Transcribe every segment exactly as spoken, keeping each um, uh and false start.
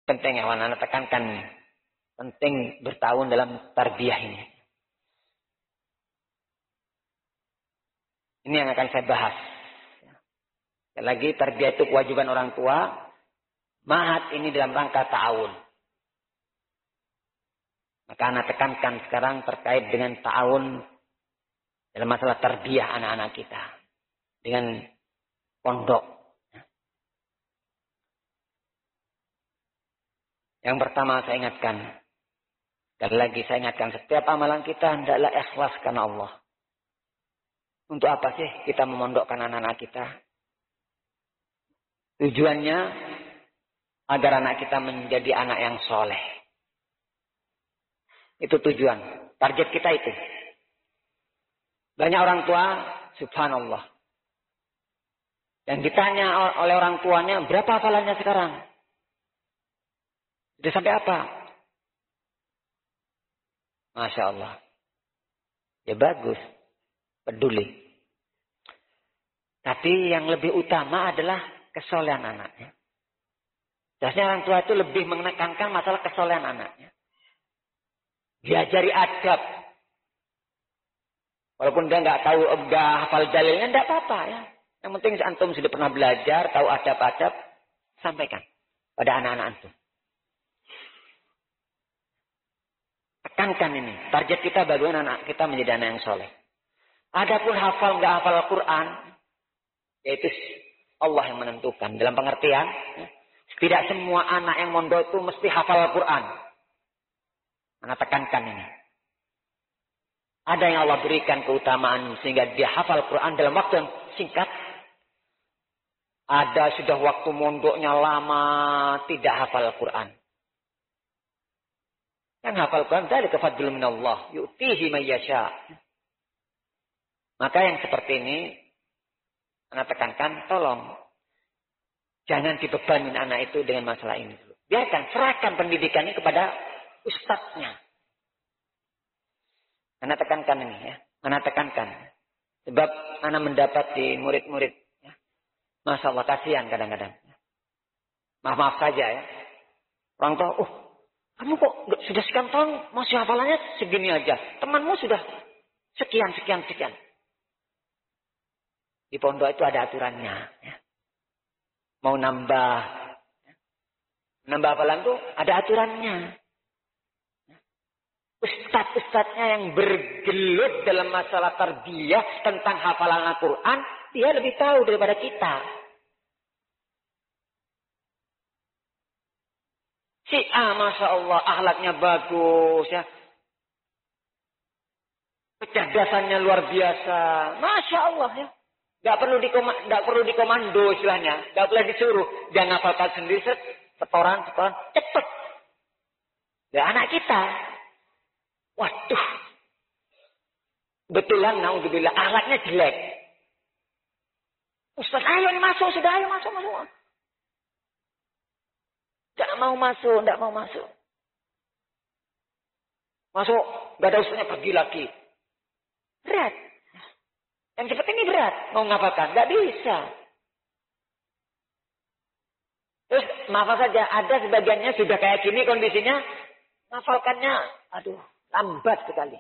Penting ya, anak tekankan ini. Penting bertahun dalam tarbiyah ini. Ini yang akan saya bahas. Sekali lagi, tarbiyah itu kewajiban orang tua. Ma'had ini dalam rangka ta'awun. Maka anak tekankan sekarang terkait dengan ta'awun dalam masalah tarbiyah anak-anak kita. Dengan pondok. Yang pertama saya ingatkan. Sekali lagi saya ingatkan. Setiap amalan kita hendaklah ikhlas karena Allah. Untuk apa sih kita memondokkan anak-anak kita? Tujuannya agar anak kita menjadi anak yang soleh. Itu tujuan. Target kita itu. Banyak orang tua, subhanallah. Dan ditanya oleh orang tuanya, berapa hafalannya sekarang? Sudah sampai apa? Masya Allah. Ya bagus. Peduli. Tapi yang lebih utama adalah kesolehan anaknya. Biasanya orang tua itu lebih menekankan masalah kesolehan anaknya. Diajari adab. Walaupun dia nggak tahu, nggak hafal dalilnya, nggak apa-apa ya. Yang penting antum sudah pernah belajar, tahu adab-adab, sampaikan pada anak-anak antum. Tekankan ini. Target kita bagaimana anak kita menjadi anak yang soleh. Adapun hafal nggak hafal Al-Quran, yaitu Allah yang menentukan. Dalam pengertian, tidak semua anak yang mondok itu mesti hafal Al-Quran. Anak tekankan ini. Ada yang Allah berikan keutamaan sehingga dia hafal Al-Quran dalam waktu yang singkat. Ada sudah waktu mondoknya lama tidak hafal Al-Quran. Yang hafal Al-Quran dari kefadlun minallah. Yu'tihi man yasha. Maka yang seperti ini, anak tekankan, tolong. Jangan dibebanin anak itu dengan masalah ini. Biarkan, serahkan pendidikan ini kepada ustadznya. Anak tekankan ini ya. Anak tekankan. Sebab anak mendapat di murid-murid. Ya. Masya Allah, kasihan kadang-kadang. Maaf-maaf saja ya. Orang tua, oh, kamu kok sudah sekian tahun masih hafalannya segini aja. Temanmu sudah sekian, sekian, sekian. Di pondok itu ada aturannya. Ya. Mau nambah. Ya. Nambah hafalan itu ada aturannya. Ustadz-ustadznya yang bergelut dalam masalah tarbiyah tentang hafalan Al-Quran, dia lebih tahu daripada kita. Si A, Masya Allah, akhlaknya bagus, ya. Kecerdasannya luar biasa. Masya Allah, ya. Gak perlu dikomando, gak perlu dikomando istilahnya. Gak boleh disuruh. Dia ngafalkan sendiri, setoran, setoran, cepet. Ya anak kita. Waduh. Betulan, naudzubillah, akhlaknya jelek. Ustaz, ayo masuk, sudah ayo masuk, masuk. Tidak mau masuk, tidak mau masuk. Masuk, gak ada ustaznya, pergi lagi. Berat. Yang seperti ini berat, mau ngapalkan, gak bisa. Terus, maaf saja, ada sebagiannya sudah kayak gini kondisinya, ngafalkannya, aduh. Lambat sekali.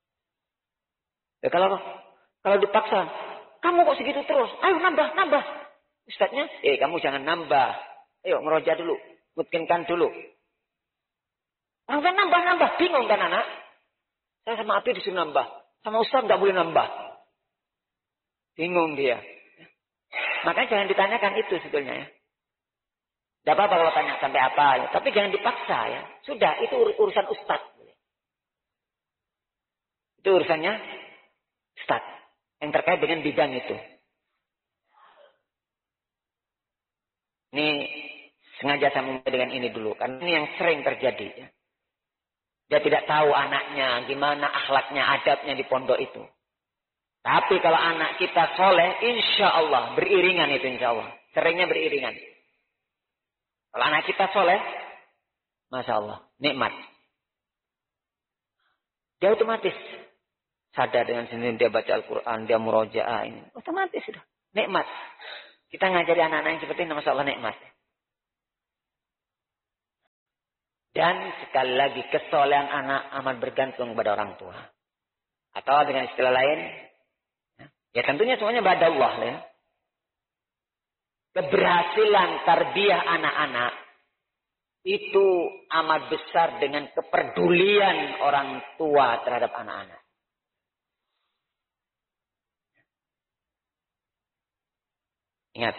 Ya kalau kalau dipaksa, kamu kok segitu terus? Ayo nambah, nambah. Ustadznya, eh kamu jangan nambah. Ayo ngeroja dulu, mungkinkan dulu. Langsung nambah, nambah. Bingung kan anak? Saya sama Api disuruh nambah. Sama Ustadz nggak boleh nambah. Bingung dia. Makanya jangan ditanyakan itu sebetulnya ya. Tidak apa-apa kalau tanya sampai apa ya. Tapi jangan dipaksa ya. Sudah, itu ur urusan Ustadz. Itu urusannya Ustaz. Yang terkait dengan bidang itu. Ini sengaja saya mulai dengan ini dulu. Karena ini yang sering terjadi. Ya. Dia tidak tahu anaknya. Gimana akhlaknya, adabnya di pondok itu. Tapi kalau anak kita soleh. Insya Allah. Beriringan itu insya Allah. Seringnya beriringan. Kalau anak kita soleh. Masya Allah. Nikmat. Dia otomatis. Sadar dengan sendiri dia baca Al-Quran, dia murojaah ini. Otomatis sudah. Nikmat. Kita ngajari anak-anak yang seperti ini, Masya Allah nikmat. Dan sekali lagi kesolehan anak amat bergantung pada orang tua. Atau dengan istilah lain, ya tentunya semuanya pada Allah ya. Keberhasilan tarbiyah anak-anak itu amat besar dengan kepedulian orang tua terhadap anak-anak. Ingat,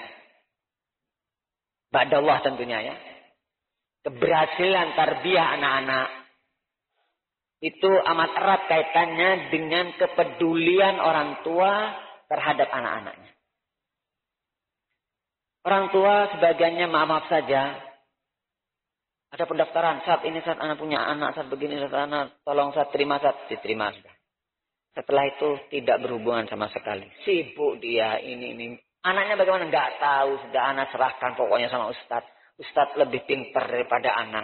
pada Allah tentunya ya. Keberhasilan tarbiyah anak-anak itu amat erat kaitannya dengan kepedulian orang tua terhadap anak-anaknya. Orang tua sebagiannya maaf-maaf saja. Ada pendaftaran, saat ini saat anak punya anak, saat begini saat anak, tolong saat terima, saat diterima sudah. Setelah itu tidak berhubungan sama sekali. Sibuk dia, ini, ini. Anaknya bagaimana? Nggak tahu, sudah anak serahkan pokoknya sama Ustadz. Ustadz lebih pintar daripada anak.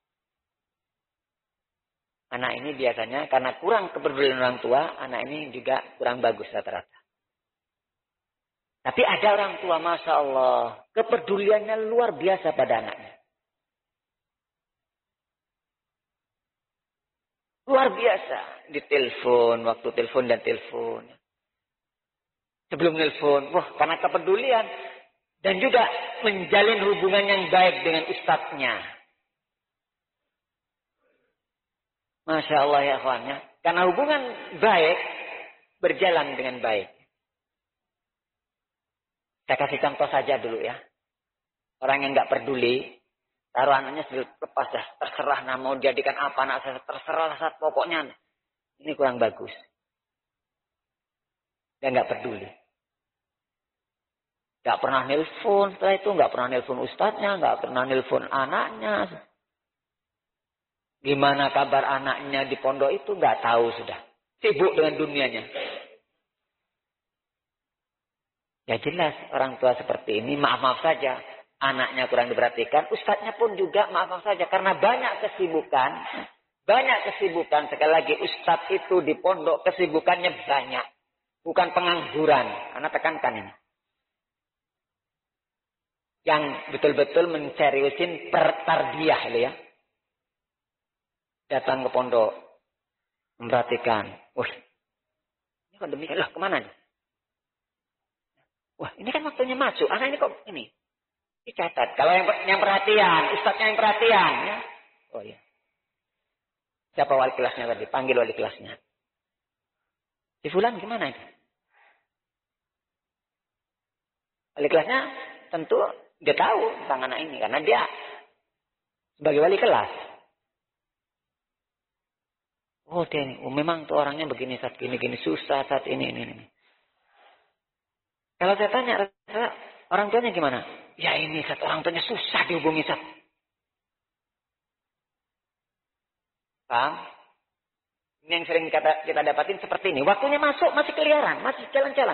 Anak ini biasanya karena kurang kepedulian orang tua, anak ini juga kurang bagus rata-rata. Tapi ada orang tua, Masya Allah, kepeduliannya luar biasa pada anaknya. Luar biasa. Di telepon, waktu telepon dan telepon. Sebelum telepon, wah karena kepedulian. Dan juga menjalin hubungan yang baik dengan ustadznya. Masya Allah ya kawannya. Karena hubungan baik, berjalan dengan baik. Saya kasih contoh saja dulu ya. Orang yang nggak peduli, taruh anaknya sudah lepas dah. Terserah nah, mau jadikan apa anak saya. Terserah saat pokoknya. Ini kurang bagus. Dia nggak peduli. Nggak pernah nelpon setelah itu. Nggak pernah nelpon ustadznya. Nggak pernah nelpon anaknya. Gimana kabar anaknya di pondok itu nggak tahu sudah. Sibuk dengan dunianya. Ya jelas orang tua seperti ini maaf-maaf saja. Anaknya kurang diperhatikan. Ustadznya pun juga maaf-maaf saja. Karena banyak kesibukan. Banyak kesibukan. Sekali lagi ustadz itu di pondok kesibukannya banyak. Bukan pengangguran. Anak tekankan ini. Yang betul-betul menceriusin pertarbiyah ya. Datang ke pondok. Memperhatikan. Wah, ini kok demikian. Lah kemana nih? Wah, ini kan waktunya masuk. Anak ini kok ini. Dicatat. Kalau yang yang perhatian, ustadznya yang perhatian. Ya. Oh iya. Siapa wali kelasnya tadi? Panggil wali kelasnya. Si Fulan gimana itu? Wali kelasnya tentu dia tahu tentang anak ini. Karena dia sebagai wali kelas. Oh dia ini. Oh memang tuh orangnya begini saat gini-gini. Susah saat ini, ini, ini. Kalau saya tanya, orang tuanya gimana? Ya ini satu orang tuanya susah dihubungi satu. Paham? Ini yang sering kita, kita dapatin seperti ini. Waktunya masuk masih keliaran, masih jalan-jalan.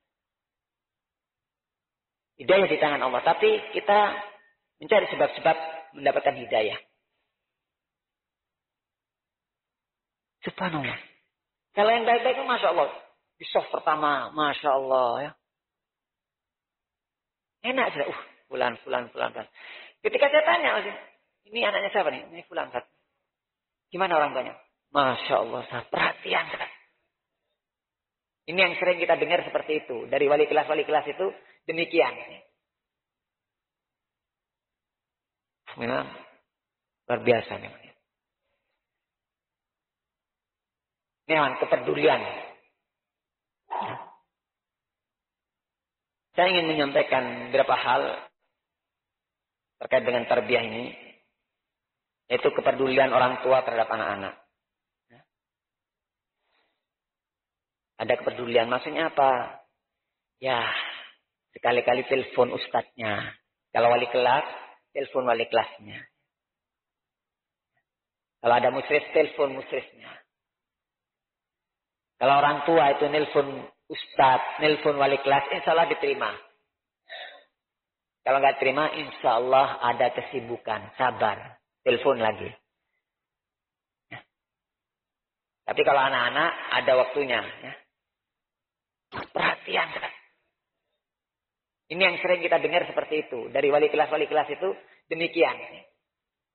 Hidayah di tangan Allah. Tapi kita mencari sebab-sebab mendapatkan hidayah. Subhanallah. Kalau yang baik-baik itu Masya Allah. Di soft pertama, Masya Allah ya. Enak sudah. Uh, fulan, fulan, fulan, fulan. Ketika saya tanya, ini anaknya siapa nih? Ini fulan. Gimana orang tuanya? Masya Allah, saya perhatian sekali. Ini yang sering kita dengar seperti itu. Dari wali kelas-wali kelas itu demikian. Memang luar biasa memang. Memang kepedulian. Saya ingin menyampaikan beberapa hal terkait dengan tarbiyah ini. Yaitu kepedulian orang tua terhadap anak-anak. Ada kepedulian. Maksudnya apa? Ya, sekali-kali telepon ustadznya. Kalau wali kelas, telepon wali kelasnya. Kalau ada musyrif, telepon musyrifnya. Kalau orang tua itu nelpon ustadz, nelpon wali kelas, insya Allah diterima. Kalau nggak terima, insya Allah ada kesibukan. Sabar. Telepon lagi. Ya. Tapi kalau anak-anak ada waktunya. Ya. Perhatian. Ini yang sering kita dengar seperti itu. Dari wali kelas-wali kelas itu demikian.